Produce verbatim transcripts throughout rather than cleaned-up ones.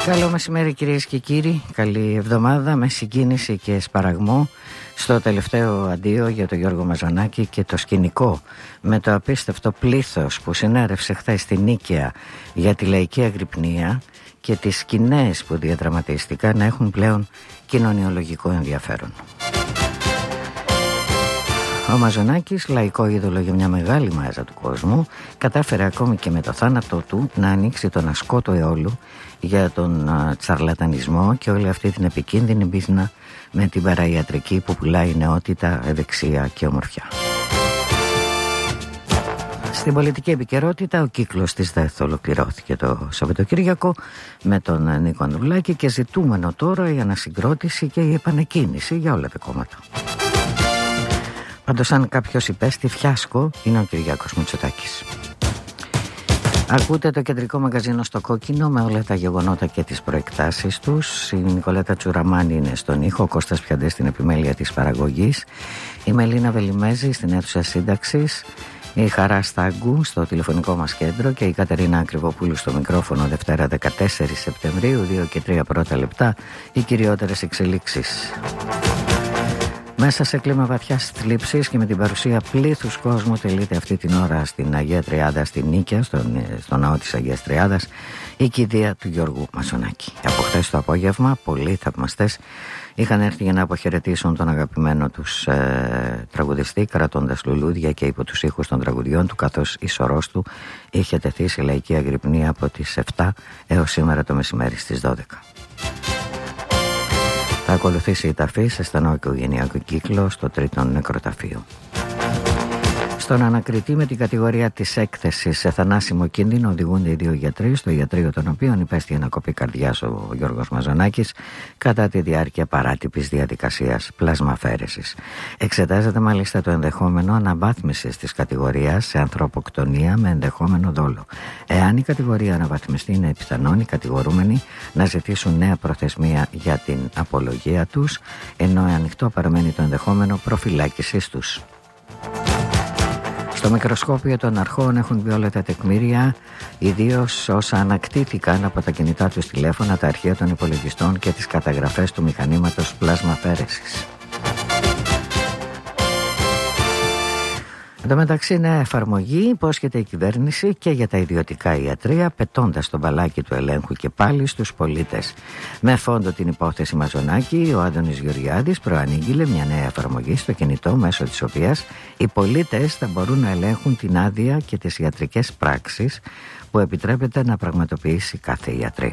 Καλό μεσημέρι κυρίες και κύριοι, καλή εβδομάδα με συγκίνηση και σπαραγμό στο τελευταίο αντίο για τον Γιώργο Μαζονάκη και το σκηνικό με το απίστευτο πλήθος που συνέρευσε χθες στη Νίκαια για τη λαϊκή αγρυπνία και τις σκηνές που διαδραματίστηκαν να έχουν πλέον κοινωνιολογικό ενδιαφέρον. Ο Μαζονάκης, λαϊκό είδωλο για μια μεγάλη μάζα του κόσμου, κατάφερε ακόμη και με το θάνατό του να ανοίξει τον ασκότο αιώλου για τον α, τσαρλατανισμό και όλη αυτή την επικίνδυνη μπίζνα με την παραϊατρική που πουλάει νεότητα, ευεξία και ομορφιά. Στην πολιτική επικαιρότητα ο κύκλος της ΔΕΘ ολοκληρώθηκε το Σαββατοκύριακο με τον Νίκο Ανδρουλάκη και ζητούμενο τώρα η ανασυγκρότηση και η επανεκκίνηση για όλα τα κόμματα. Πάντως αν κάποιος υπέστη φιάσκο είναι ο Κυριάκος Μητσοτάκης. Ακούτε το κεντρικό μαγκαζίνο στο κόκκινο με όλα τα γεγονότα και τις προεκτάσεις τους. Η Νικολέτα Τσουραμάνη είναι στον ήχο, ο Κώστας Πιαντές στην επιμέλεια της παραγωγής, η Μελίνα Βελιμέζη στην αίθουσα σύνταξης, η Χαρά Στάγκου στο τηλεφωνικό μας κέντρο και η Κατερίνα Ακριβοπούλου στο μικρόφωνο. Δευτέρα δεκατέσσερις Σεπτεμβρίου, δύο και τρία πρώτα λεπτά, οι κυριότερες εξελίξεις. Μέσα σε κλίμα βαθιάς θλίψης και με την παρουσία πλήθους κόσμου τελείται αυτή την ώρα στην Αγία Τριάδα στη Νίκαια, στον, στον ναό της Αγίας Τριάδας, η κηδεία του Γιώργου Μαζονάκη. Από χθες το απόγευμα πολλοί θαυμαστές είχαν έρθει για να αποχαιρετήσουν τον αγαπημένο τους ε, τραγουδιστή, κρατώντας λουλούδια και υπό τους ήχους των τραγουδιών του, καθώς η σωρός του είχε τεθεί σε λαϊκή αγρυπνία από τις επτά έως σήμερα το μεσημέρι στις δώδεκα. Θα ακολουθήσει η ταφή σε στενό οικογενειακό κύκλο στο τρίτο νεκροταφείο. Στον ανακριτή με την κατηγορία της έκθεσης σε θανάσιμο κίνδυνο οδηγούνται οι δύο γιατροί, στο ιατρείο των οποίων υπέστη ανακοπή καρδιάς ο Γιώργος Μαζονάκης κατά τη διάρκεια παράτυπης διαδικασίας πλασμαφαίρεσης. Εξετάζεται μάλιστα το ενδεχόμενο αναβάθμισης της κατηγορίας σε ανθρωποκτονία με ενδεχόμενο δόλο. Εάν η κατηγορία αναβαθμιστεί, είναι πιθανόν οι κατηγορούμενοι να ζητήσουν νέα προθεσμία για την απολογία τους, ενώ ανοιχτό παραμένει το ενδεχόμενο προφυλάκησής τους. Στο μικροσκόπιο των αρχών έχουν βγει όλα τα τεκμήρια, ιδίως όσα ανακτήθηκαν από τα κινητά τους τηλέφωνα, τα αρχεία των υπολογιστών και τις καταγραφές του μηχανήματος πλασμαφαίρεσης. Εν τω μεταξύ, νέα εφαρμογή υπόσχεται η κυβέρνηση και για τα ιδιωτικά ιατρεία, πετώντας τον μπαλάκι του ελέγχου και πάλι στους πολίτες. Με φόντο την υπόθεση Μαζονάκη, ο Άδωνης Γεωργιάδης προανήγγειλε μια νέα εφαρμογή στο κινητό, μέσω της οποίας οι πολίτες θα μπορούν να ελέγχουν την άδεια και τις ιατρικές πράξεις που επιτρέπεται να πραγματοποιήσει κάθε ιατρείο.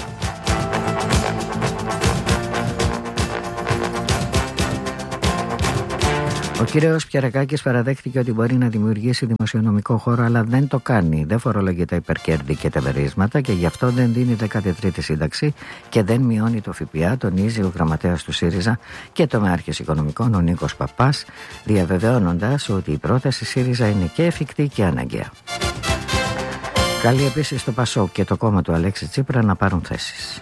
Ο κύριος Πιερακάκης παραδέχτηκε ότι μπορεί να δημιουργήσει δημοσιονομικό χώρο, αλλά δεν το κάνει. Δεν φορολογεί τα υπερκέρδη και τα βερίσματα και γι' αυτό δεν δίνει δέκατη τρίτη σύνταξη και δεν μειώνει το ΦΠΑ, τονίζει ο γραμματέας του ΣΥΡΙΖΑ και τομεάρχης οικονομικών, ο Νίκος Παπάς, διαβεβαιώνοντας ότι η πρόταση ΣΥΡΙΖΑ είναι και εφικτή και αναγκαία. Καλεί επίσης το ΠΑΣΟΚ και το κόμμα του Αλέξη Τσίπρα να πάρουν θέσεις.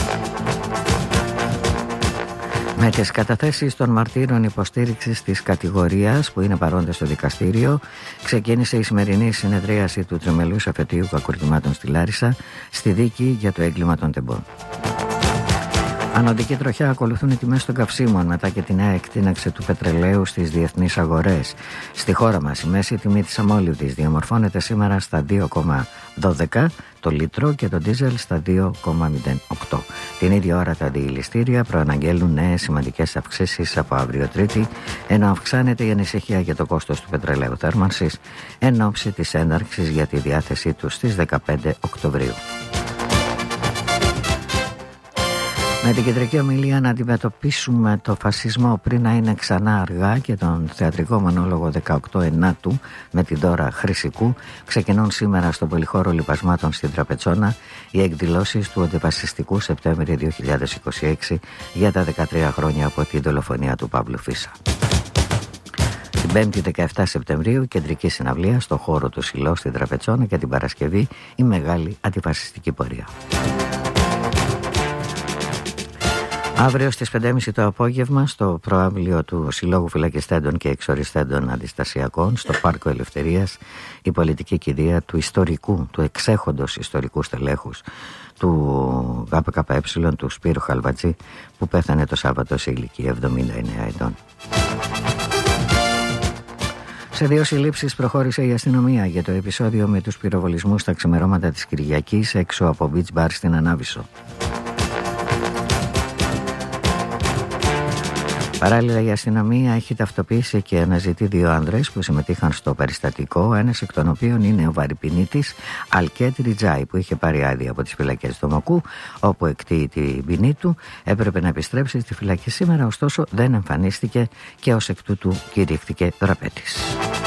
Με τις καταθέσεις των μαρτύρων υποστήριξης της κατηγορίας που είναι παρόντες στο δικαστήριο, ξεκίνησε η σημερινή συνεδρίαση του τριμελούς αφετείου κακουργημάτων στη Λάρισα στη δίκη για το έγκλημα των τεμπών. Ανωδική τροχιά ακολουθούν οι τιμές των καυσίμων μετά και τη νέα εκτείναξη του πετρελαίου στις διεθνείς αγορές. Στη χώρα μας η μέση τιμή της αμόλυβδης διαμορφώνεται σήμερα στα δύο κόμμα δώδεκα το λίτρο και το ντίζελ στα δύο κόμμα μηδέν οκτώ. Την ίδια ώρα τα αντιηλιστήρια προαναγγέλνουν νέες σημαντικές αυξήσεις από αύριο Τρίτη, ενώ αυξάνεται η ανησυχία για το κόστος του πετρελαίου θέρμανσης εν ώψη της έναρξης για τη διάθεσή του στις δεκαπέντε Οκτωβρίου. Με την κεντρική ομιλία να αντιμετωπίσουμε το φασισμό πριν να είναι ξανά αργά και τον θεατρικό μονόλογο δεκαοκτώ ενάτου με την Δώρα Χρυσικού, ξεκινούν σήμερα στο Πολυχώρο Λιπασμάτων στην Τραπετσόνα οι εκδηλώσεις του αντιφασιστικού Σεπτέμβρη δύο χιλιάδες είκοσι έξι για τα δεκατρία χρόνια από την δολοφονία του Παύλου Φίσα. Την Πέμπτη δεκαεπτά Σεπτεμβρίου κεντρική συναυλία στο χώρο του Σιλό στην Τραπετσόνα και την Παρασκευή η μεγάλη αντιφασιστική πορεία. Αύριο στις πέντε και μισή το απόγευμα στο προάβλιο του Συλλόγου Φυλακιστέντων και Εξοριστέντων Αντιστασιακών στο Πάρκο Ελευθερίας η πολιτική κηδεία του ιστορικού, του εξέχοντος ιστορικού στελέχους του ΓΚΕ, του Σπύρου Χαλβατζή, που πέθανε το Σάββατο σε ηλικία εβδομήντα εννέα ετών. Σε δύο συλλήψεις προχώρησε η αστυνομία για το επεισόδιο με τους πυροβολισμούς στα ξημερώματα της Κυριακής έξω από beach bar στην Ανάβησο. Παράλληλα, η αστυνομία έχει ταυτοποιήσει και αναζητεί δύο άνδρες που συμμετείχαν στο περιστατικό, ένας εκ των οποίων είναι ο βαρυπινίτης Αλκέτ Ριτζάη, που είχε πάρει άδεια από τις φυλακές του Μοκού, όπου εκτείει την ποινή του. Έπρεπε να επιστρέψει στη φυλακή σήμερα, ωστόσο δεν εμφανίστηκε και ως εκ τούτου κηρύχθηκε δραπέτης.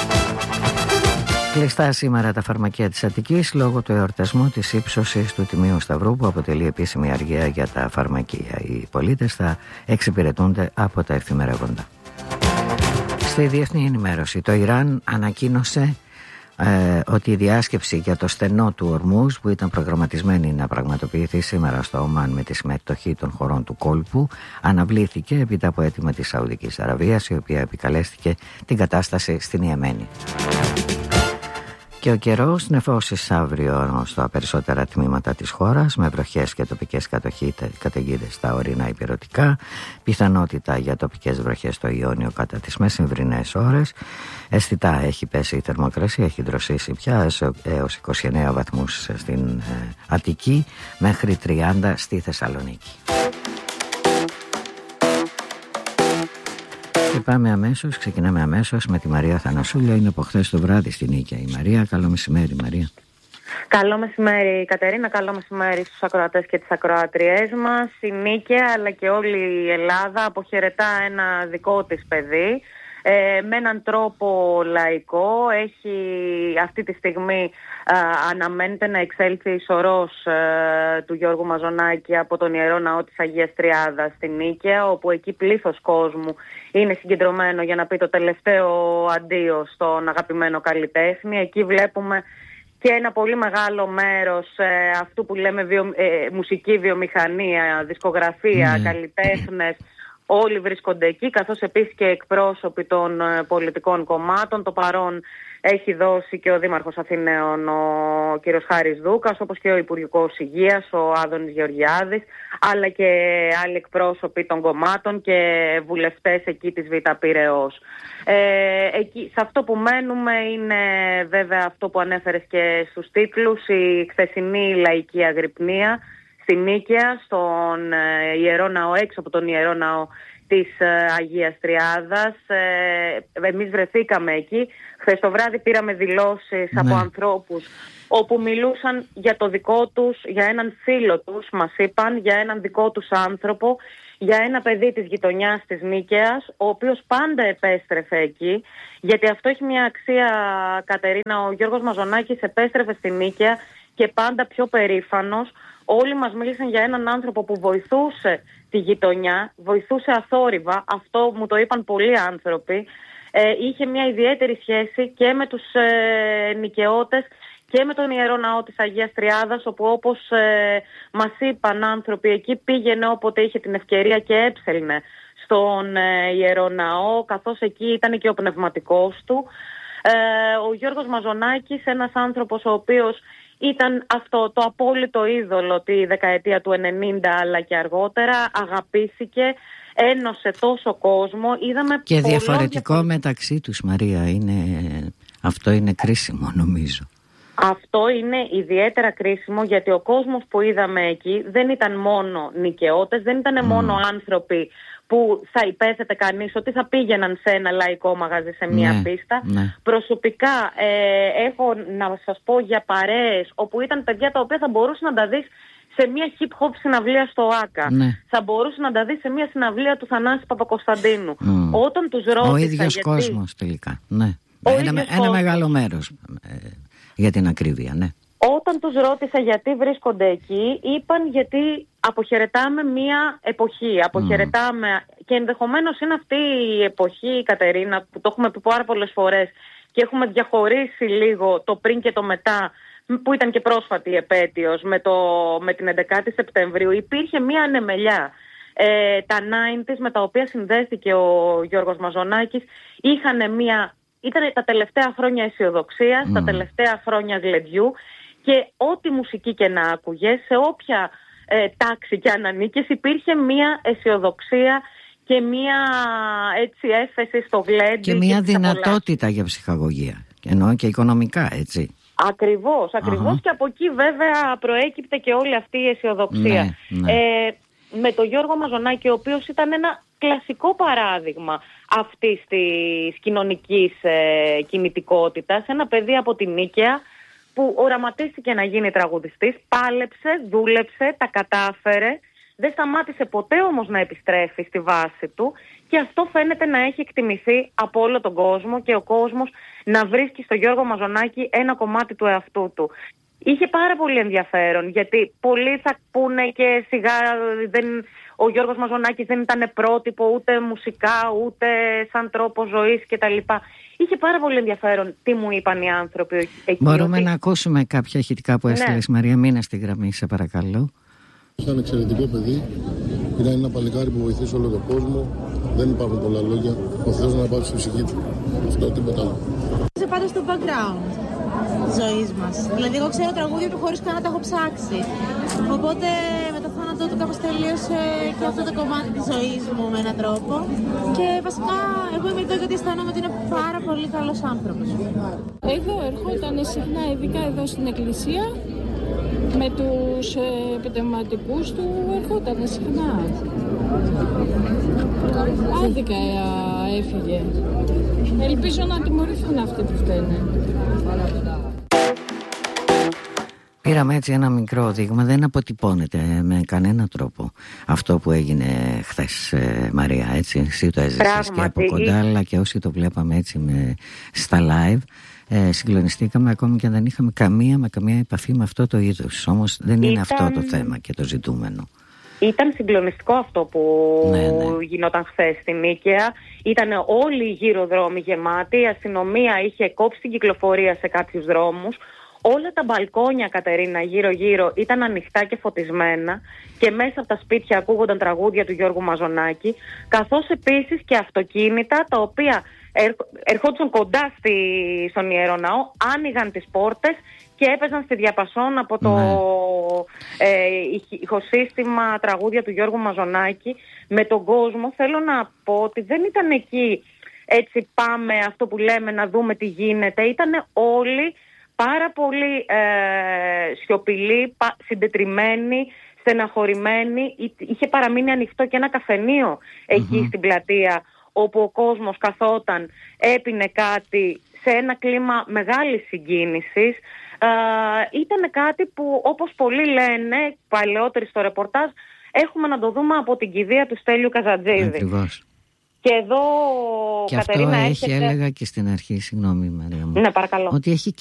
Κλειστά σήμερα τα φαρμακεία της Αττικής λόγω του εορτασμού της ύψωσης του Τιμίου Σταυρού, που αποτελεί επίσημη αργία για τα φαρμακεία. Οι πολίτες θα εξυπηρετούνται από τα εφημερεύοντα. Στη διεθνή ενημέρωση, το Ιράν ανακοίνωσε ε, ότι η διάσκεψη για το στενό του Ορμούζ, που ήταν προγραμματισμένη να πραγματοποιηθεί σήμερα στο Ομάν με τη συμμετοχή των χωρών του κόλπου, αναβλήθηκε έπειτα από αίτημα της Σαουδικής Αραβίας, η οποία επικαλέστηκε την κατάσταση στην Ιεμένη. Και ο καιρός νεφώσεις αύριο στα περισσότερα τμήματα της χώρας, με βροχές και τοπικές καταιγίδες στα ορεινά υπηρετικά, πιθανότητα για τοπικές βροχές στο Ιόνιο κατά τις μεσημβρινές ώρες. Αισθητά έχει πέσει η θερμοκρασία, έχει δροσίσει πια έως είκοσι εννέα βαθμούς στην Αττική, μέχρι τριάντα στη Θεσσαλονίκη. Και πάμε αμέσως, ξεκινάμε αμέσως με τη Μαρία Θανασούλα. Είναι από χθες το βράδυ στην Νίκαια η Μαρία. Καλό μεσημέρι, Μαρία. Καλό μεσημέρι, Κατερίνα. Καλό μεσημέρι στους ακροατές και τις ακροατριές μας. Η Νίκαια αλλά και όλη η Ελλάδα αποχαιρετά ένα δικό της παιδί. Ε, με έναν τρόπο λαϊκό. Έχει αυτή τη στιγμή ε, αναμένεται να εξέλθει η σωρός ε, του Γιώργου Μαζονάκη από τον Ιερό Ναό της Αγίας Τριάδας στην Νίκαια, όπου εκεί πλήθος κόσμου είναι συγκεντρωμένο για να πει το τελευταίο αντίο στον αγαπημένο καλλιτέχνη. Εκεί βλέπουμε και ένα πολύ μεγάλο μέρος ε, αυτού που λέμε βιο, ε, μουσική βιομηχανία, δισκογραφία, mm. καλλιτέχνες. Όλοι βρίσκονται εκεί, καθώς επίσης και εκπρόσωποι των ε, πολιτικών κομμάτων. Το παρόν έχει δώσει και ο Δήμαρχος Αθηναίων, ο κ. Χάρης Δούκας, όπως και ο Υπουργικός Υγείας, ο Άδωνης Γεωργιάδης, αλλά και άλλοι εκπρόσωποι των κομμάτων και βουλευτές εκεί της Β' Πειραιώς. Ε, εκεί, σε αυτό που μένουμε είναι βέβαια αυτό που ανέφερες και στους τίτλους, η χθεσινή λαϊκή αγρυπνία στη Νίκαια, στον ε, Ιερό Ναό, έξω από τον Ιερό Ναό της ε, Αγίας Τριάδας. Ε, εμείς βρεθήκαμε εκεί. Χθες το βράδυ πήραμε δηλώσεις ναι. από ανθρώπους όπου μιλούσαν για το δικό τους, για έναν φίλο τους, μας είπαν, για έναν δικό τους άνθρωπο, για ένα παιδί της γειτονιάς της Νίκαιας, ο οποίος πάντα επέστρεφε εκεί, γιατί αυτό έχει μια αξία, Κατερίνα. Ο Γιώργος Μαζονάκης επέστρεφε στη Νίκαια και πάντα πιο περήφανος. Όλοι μας μίλησαν για έναν άνθρωπο που βοηθούσε τη γειτονιά, βοηθούσε αθόρυβα, αυτό μου το είπαν πολλοί άνθρωποι. Ε, είχε μια ιδιαίτερη σχέση και με τους ε, νοικαιώτες και με τον Ιερό Ναό της Αγίας Τριάδας, όπου όπως ε, μας είπαν άνθρωποι εκεί, πήγαινε όποτε είχε την ευκαιρία και έψελνε στον ε, Ιερό Ναό, καθώς εκεί ήταν και ο πνευματικός του. Ε, ο Γιώργος Μαζονάκης, ένας άνθρωπος ο οποίος ήταν αυτό το απόλυτο είδωλο τη δεκαετία του ενενήντα αλλά και αργότερα, αγαπήθηκε, ένωσε τόσο κόσμο. Είδαμε και διαφορετικό για... μεταξύ τους, Μαρία, είναι... αυτό είναι κρίσιμο νομίζω. Αυτό είναι ιδιαίτερα κρίσιμο, γιατί ο κόσμος που είδαμε εκεί δεν ήταν μόνο νοικαιώτες, δεν ήταν mm. μόνο άνθρωποι που θα υπέθετε κανείς ότι θα πήγαιναν σε ένα λαϊκό μαγαζί, σε μία ναι, πίστα. Ναι. Προσωπικά ε, έχω να σας πω για παρέες όπου ήταν παιδιά τα οποία θα μπορούσαν να τα δεις σε μία hip-hop συναυλία στο ΆΚΑ. Ναι. Θα μπορούσαν να τα δεις σε μία συναυλία του Θανάση Παπακοσταντίνου. Mm. Όταν τους ρώτησα, ο ίδιος γιατί... κόσμος τελικά. Ναι. Ένα, ένα μεγάλο μέρος ε, για την ακρίβεια, ναι. Όταν τους ρώτησα γιατί βρίσκονται εκεί, είπαν γιατί αποχαιρετάμε μία εποχή. Αποχαιρετάμε mm. και ενδεχομένως είναι αυτή η εποχή, Κατερίνα, που το έχουμε πει πάρα πολλές φορές και έχουμε διαχωρίσει λίγο το πριν και το μετά, που ήταν και πρόσφατη η επέτειος με, το, με την έντεκα Σεπτεμβρίου. Υπήρχε μία ανεμελιά. ε, τα ενενήντα με τα οποία συνδέθηκε ο Γιώργος Μαζονάκης είχαν μια... Ήταν τα τελευταία χρόνια αισιοδοξίας, mm. τα τελευταία χρόνια γλεντιού και ό,τι μουσική και να άκουγες, σε όποια ε, τάξη και αν ανήκες, υπήρχε μια αισιοδοξία και μια έτσι έφεση στο γλέντι. Και μια και δυνατότητα για ψυχαγωγία, εννοώ και οικονομικά, έτσι. Ακριβώς, ακριβώς uh-huh. και από εκεί βέβαια προέκυπτε και όλη αυτή η αισιοδοξία. Ναι, ναι. Ε, με τον Γιώργο Μαζονάκη, ο οποίος ήταν ένα κλασικό παράδειγμα αυτής της κοινωνικής ε, κινητικότητας, ένα παιδί από την Νίκαια που οραματίστηκε να γίνει τραγουδιστής, πάλεψε, δούλεψε, τα κατάφερε, δεν σταμάτησε ποτέ όμως να επιστρέφει στη βάση του και αυτό φαίνεται να έχει εκτιμηθεί από όλο τον κόσμο και ο κόσμος να βρίσκει στο Γιώργο Μαζονάκη ένα κομμάτι του εαυτού του. Είχε πάρα πολύ ενδιαφέρον, γιατί πολλοί θα πούνε και σιγά δεν, ο Γιώργος Μαζονάκης δεν ήταν πρότυπο ούτε μουσικά ούτε σαν τρόπο ζωής κτλ. Είχε πάρα πολύ ενδιαφέρον τι μου είπαν οι άνθρωποι εκεί. Μπορούμε ότι... να ακούσουμε κάποια ηχητικά που έστειλες, ναι. Μαρία, μείνε στη γραμμή, σε παρακαλώ. Ήταν εξαιρετικό παιδί, ήταν ένα παλικάρι που βοηθήσει όλο τον κόσμο. Δεν υπάρχουν πολλά λόγια. Ο Θεός να πάψει στη ψυχή του. Αυτό, τίποτα άλλο. Είσαι πάντα στο background της ζωής μας. Δηλαδή, εγώ ξέρω τραγούδια του χωρίς καν να τα έχω ψάξει. Οπότε, με το θάνατό του κάπως τελείωσε και αυτό το κομμάτι της ζωής μου με έναν τρόπο. Και βασικά, εγώ είμαι εδώ γιατί αισθάνομαι ότι είναι πάρα πολύ καλός άνθρωπος. Εδώ ερχόταν συχνά, ειδικά εδώ στην εκκλησία. Με τους ε, επιτευγματικούς του ερχόταν συχνά. Άδικα ε, έφυγε. Ελπίζω να τιμωρηθούν αυτοί που φταίνε. Πήραμε έτσι ένα μικρό δείγμα, δεν αποτυπώνεται με κανένα τρόπο αυτό που έγινε χθες, ε, Μαρία, έτσι. Εσύ το έζησες και από κοντά, αλλά και όσοι το βλέπαμε έτσι με, στα live. Ε, συγκλονιστήκαμε ακόμη και δεν είχαμε καμία με καμία επαφή με αυτό το είδος. Όμως δεν είναι Ήταν... αυτό το θέμα και το ζητούμενο. Ήταν συγκλονιστικό αυτό που ναι, ναι. γινόταν χθες στην Νίκαια. Ήταν όλοι οι γύρω δρόμοι γεμάτοι. Η αστυνομία είχε κόψει την κυκλοφορία σε κάποιους δρόμους. Όλα τα μπαλκόνια, Κατερίνα, γύρω-γύρω ήταν ανοιχτά και φωτισμένα και μέσα από τα σπίτια ακούγονταν τραγούδια του Γιώργου Μαζονάκη, καθώς επίσης και αυτοκίνητα τα οποία ερχόντουσαν κοντά στη, στον Ιερό Ναό, άνοιγαν τις πόρτες και έπαιζαν στη διαπασόν από το ναι. ε, ηχοσύστημα τραγούδια του Γιώργου Μαζονάκη με τον κόσμο. Θέλω να πω ότι δεν ήταν εκεί έτσι πάμε αυτό που λέμε να δούμε τι γίνεται. Ήταν όλοι πάρα πολύ ε, σιωπηλοί, πα, συντετριμμένοι, στεναχωρημένοι. Είχε παραμείνει ανοιχτό και ένα καφενείο εκεί mm-hmm. στην πλατεία, όπου ο κόσμος καθόταν, έπινε κάτι σε ένα κλίμα μεγάλης συγκίνησης. Ε, ήταν κάτι που, όπως πολλοί λένε, παλαιότεροι στο ρεπορτάζ, έχουμε να το δούμε από την κηδεία του Στέλιου Καζατζίδη. Ακριβώς. Και εδώ, και Κατερίνα, αυτό έχετε... έχει, έλεγα και στην αρχή, συγγνώμη Μαρία μου, ναι, παρακαλώ. ότι έχει